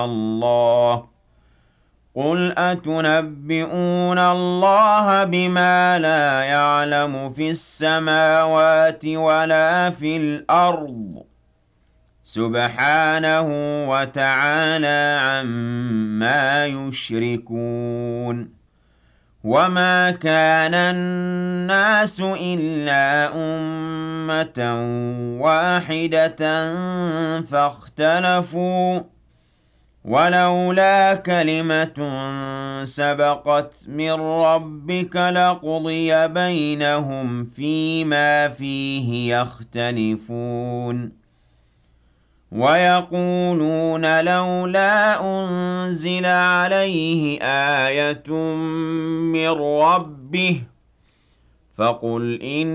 اللَّهِ قُلْ أَتُنَبِّئُونَ اللَّهَ بِمَا لَا يَعْلَمُ فِي السَّمَاوَاتِ وَلَا فِي الْأَرْضِ سُبْحَانَهُ وَتَعَالَىٰ عَمَّا يُشْرِكُونَ وَمَا كَانَ النَّاسُ إِلَّا أُمَّةً وَاحِدَةً فَاخْتَلَفُوا وَلَوْلَا كَلِمَةٌ سَبَقَتْ مِن رَّبِّكَ لَقُضِيَ بَيْنَهُمْ فِيمَا فِيهِ يَخْتَلِفُونَ وَيَقُولُونَ لَوْلَا أُنزِلَ عَلَيْهِ آيَةٌ مِّن رَّبِّهِ فَقُلْ